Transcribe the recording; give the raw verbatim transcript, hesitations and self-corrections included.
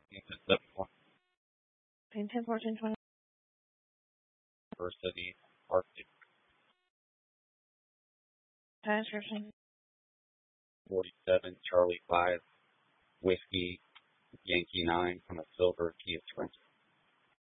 Seven one ten fourteen twenty. First City Arctic Description. forty-seven Charlie five Whiskey Yankee nine from a silver Kia Sprint.